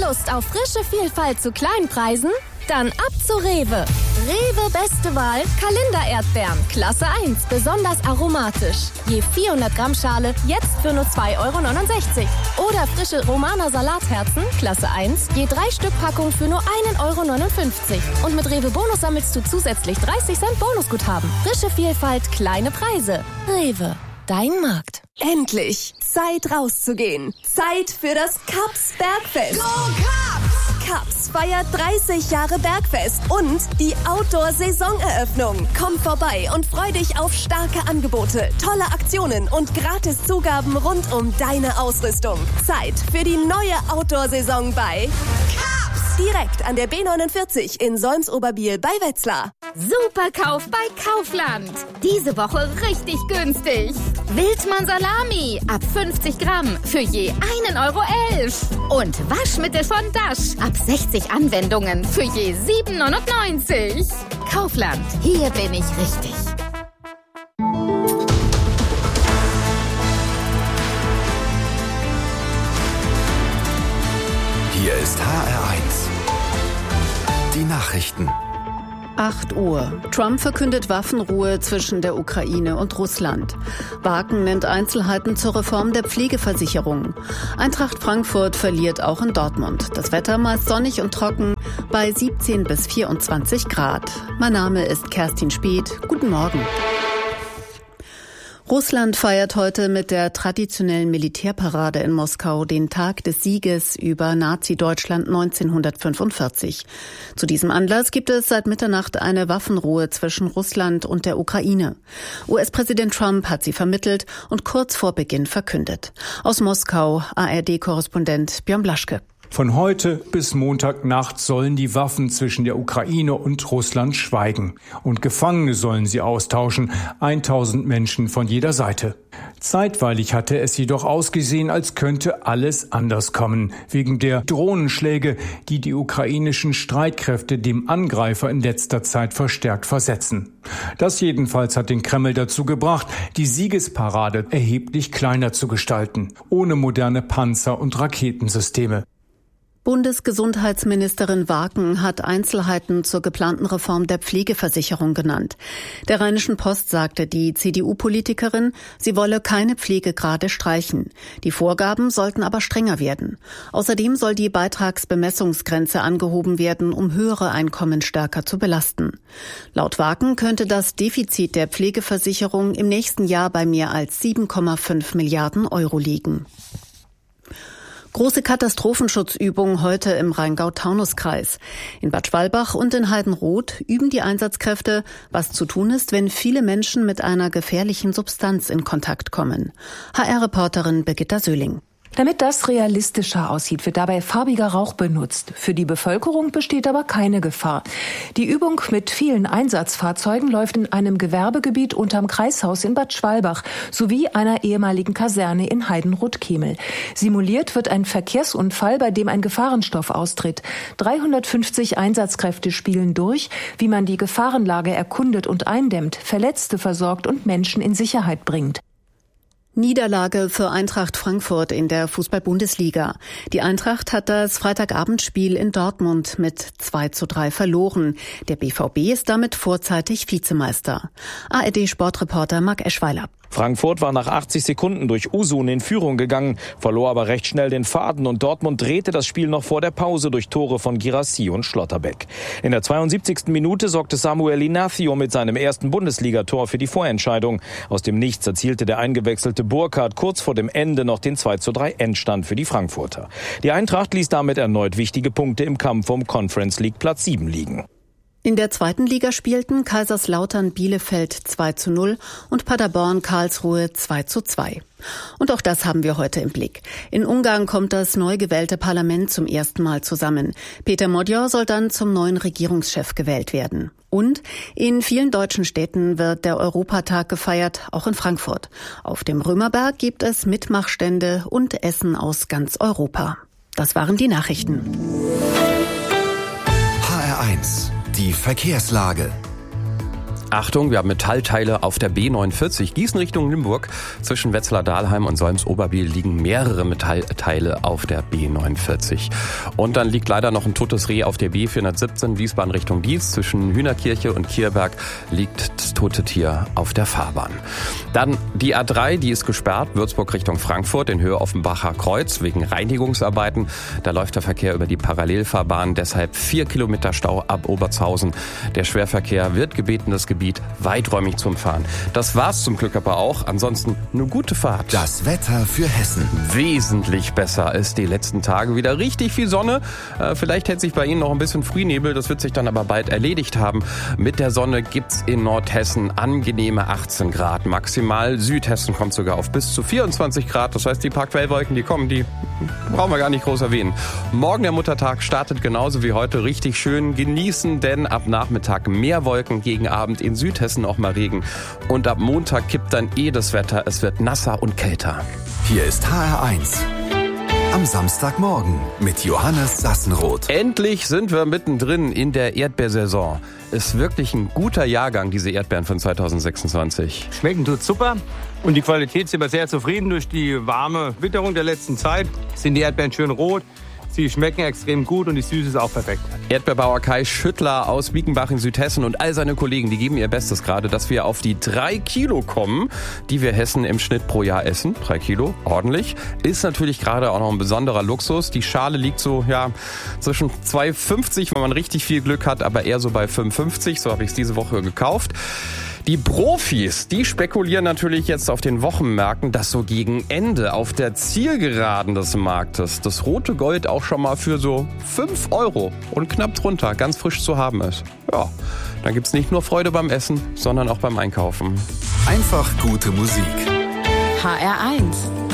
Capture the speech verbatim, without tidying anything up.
Lust auf frische Vielfalt zu kleinen Preisen? Dann ab zu Rewe. Rewe beste Wahl, Kalender-Erdbeeren, Klasse eins, besonders aromatisch. Je vierhundert Gramm Schale, jetzt für nur zwei Euro neunundsechzig. Oder frische Romaner Salatherzen, Klasse eins, je drei Stück Packung für nur ein Euro neunundfünfzig. Und mit Rewe Bonus sammelst du zusätzlich dreißig Cent Bonusguthaben. Frische Vielfalt, kleine Preise. Rewe, dein Markt. Endlich! Zeit rauszugehen. Zeit für das Kaps Bergfest. Go Kaps! Kaps feiert dreißig Jahre Bergfest und die Outdoor-Saisoneröffnung. Komm vorbei und freu dich auf starke Angebote, tolle Aktionen und Gratiszugaben rund um deine Ausrüstung. Zeit für die neue Outdoor-Saison bei Kaps! Direkt an der B neunundvierzig in Solms-Oberbiel bei Wetzlar. Superkauf bei Kaufland. Diese Woche richtig günstig. Wildmann Salami ab fünfzig Gramm für je ein Euro elf. Und Waschmittel von Dash ab sechzig Anwendungen für je sieben neunundneunzig. Kaufland, hier bin ich richtig. Hier ist H R eins. Die Nachrichten. acht Uhr. Trump verkündet Waffenruhe zwischen der Ukraine und Russland. Wagen nennt Einzelheiten zur Reform der Pflegeversicherung. Eintracht Frankfurt verliert auch in Dortmund. Das Wetter meist sonnig und trocken bei siebzehn bis vierundzwanzig Grad. Mein Name ist Kerstin Speth. Guten Morgen. Russland feiert heute mit der traditionellen Militärparade in Moskau den Tag des Sieges über Nazi-Deutschland neunzehnhundertfünfundvierzig. Zu diesem Anlass gibt es seit Mitternacht eine Waffenruhe zwischen Russland und der Ukraine. U S-Präsident Trump hat sie vermittelt und kurz vor Beginn verkündet. Aus Moskau A R D-Korrespondent Björn Blaschke. Von heute bis Montagnacht sollen die Waffen zwischen der Ukraine und Russland schweigen. Und Gefangene sollen sie austauschen, tausend Menschen von jeder Seite. Zeitweilig hatte es jedoch ausgesehen, als könnte alles anders kommen, wegen der Drohnenschläge, die die ukrainischen Streitkräfte dem Angreifer in letzter Zeit verstärkt versetzen. Das jedenfalls hat den Kreml dazu gebracht, die Siegesparade erheblich kleiner zu gestalten, ohne moderne Panzer und Raketensysteme. Bundesgesundheitsministerin Wagen hat Einzelheiten zur geplanten Reform der Pflegeversicherung genannt. Der Rheinischen Post sagte die C D U-Politikerin, sie wolle keine Pflegegrade streichen. Die Vorgaben sollten aber strenger werden. Außerdem soll die Beitragsbemessungsgrenze angehoben werden, um höhere Einkommen stärker zu belasten. Laut Wagen könnte das Defizit der Pflegeversicherung im nächsten Jahr bei mehr als sieben Komma fünf Milliarden Euro liegen. Große Katastrophenschutzübung heute im Rheingau-Taunus-Kreis. In Bad Schwalbach und in Heidenroth üben die Einsatzkräfte, was zu tun ist, wenn viele Menschen mit einer gefährlichen Substanz in Kontakt kommen. H R-Reporterin Birgitta Söhling. Damit das realistischer aussieht, wird dabei farbiger Rauch benutzt. Für die Bevölkerung besteht aber keine Gefahr. Die Übung mit vielen Einsatzfahrzeugen läuft in einem Gewerbegebiet unterm Kreishaus in Bad Schwalbach sowie einer ehemaligen Kaserne in Heidenroth-Kemel. Simuliert wird ein Verkehrsunfall, bei dem ein Gefahrenstoff austritt. dreihundertfünfzig Einsatzkräfte spielen durch, wie man die Gefahrenlage erkundet und eindämmt, Verletzte versorgt und Menschen in Sicherheit bringt. Niederlage für Eintracht Frankfurt in der Fußball-Bundesliga. Die Eintracht hat das Freitagabendspiel in Dortmund mit zwei zu drei verloren. Der B V B ist damit vorzeitig Vizemeister. A R D-Sportreporter Marc Eschweiler. Frankfurt war nach achtzig Sekunden durch Usun in Führung gegangen, verlor aber recht schnell den Faden und Dortmund drehte das Spiel noch vor der Pause durch Tore von Guirassy und Schlotterbeck. In der zweiundsiebzigsten Minute sorgte Samuel Inacio mit seinem ersten Bundesligator für die Vorentscheidung. Aus dem Nichts erzielte der eingewechselte Burkhardt kurz vor dem Ende noch den zwei zu drei Endstand für die Frankfurter. Die Eintracht ließ damit erneut wichtige Punkte im Kampf um Conference League Platz sieben liegen. In der zweiten Liga spielten Kaiserslautern Bielefeld zwei zu null und Paderborn Karlsruhe zwei zu zwei. Und auch das haben wir heute im Blick. In Ungarn kommt das neu gewählte Parlament zum ersten Mal zusammen. Peter Magyar soll dann zum neuen Regierungschef gewählt werden. Und in vielen deutschen Städten wird der Europatag gefeiert, auch in Frankfurt. Auf dem Römerberg gibt es Mitmachstände und Essen aus ganz Europa. Das waren die Nachrichten. H R eins. Die Verkehrslage. Achtung, wir haben Metallteile auf der B neunundvierzig. Gießen Richtung Limburg. Zwischen Wetzlar-Dahlheim und Solms-Oberbiel liegen mehrere Metallteile auf der B neunundvierzig. Und dann liegt leider noch ein totes Reh auf der B vierhundertsiebzehn, Wiesbaden Richtung Diez. Zwischen Hühnerkirche und Kierberg liegt das tote Tier auf der Fahrbahn. Dann die A drei, die ist gesperrt. Würzburg Richtung Frankfurt in Höhe Offenbacher Kreuz wegen Reinigungsarbeiten. Da läuft der Verkehr über die Parallelfahrbahn. Deshalb vier Kilometer Stau ab Obertshausen. Der Schwerverkehr wird gebeten, das Gebiet weiträumig zu umfahren. Das war's zum Glück aber auch. Ansonsten eine gute Fahrt. Das Wetter für Hessen. Wesentlich besser ist die letzten Tage. Wieder richtig viel Sonne. Äh, vielleicht hält sich bei Ihnen noch ein bisschen Frühnebel. Das wird sich dann aber bald erledigt haben. Mit der Sonne gibt's in Nordhessen angenehme achtzehn Grad. Maximal Südhessen kommt sogar auf bis zu vierundzwanzig Grad. Das heißt, die paar Quellwolken, die kommen, die brauchen wir gar nicht groß erwähnen. Morgen der Muttertag startet genauso wie heute richtig schön genießen, denn ab Nachmittag mehr Wolken, gegen Abend in Südhessen auch mal Regen. Und ab Montag kippt dann eh das Wetter. Es wird nasser und kälter. Hier ist H R eins. Am Samstagmorgen mit Johannes Sassenroth. Endlich sind wir mittendrin in der Erdbeersaison. Ist wirklich ein guter Jahrgang, diese Erdbeeren von zweitausendsechsundzwanzig. Schmecken tut super und die Qualität sind wir sehr zufrieden. Durch die warme Witterung der letzten Zeit sind die Erdbeeren schön rot. Sie schmecken extrem gut und die Süße ist auch perfekt. Erdbeerbauer Kai Schüttler aus Biekenbach in Südhessen und all seine Kollegen, die geben ihr Bestes gerade, dass wir auf die drei Kilo kommen, die wir Hessen im Schnitt pro Jahr essen. Drei Kilo, ordentlich. Ist natürlich gerade auch noch ein besonderer Luxus. Die Schale liegt so, ja, zwischen zwei fünfzig, wenn man richtig viel Glück hat, aber eher so bei fünf fünfzig. So habe ich es diese Woche gekauft. Die Profis, die spekulieren natürlich jetzt auf den Wochenmärkten, dass so gegen Ende auf der Zielgeraden des Marktes das rote Gold auch schon mal für so fünf Euro und knapp drunter ganz frisch zu haben ist. Ja, dann gibt's nicht nur Freude beim Essen, sondern auch beim Einkaufen. Einfach gute Musik. H R eins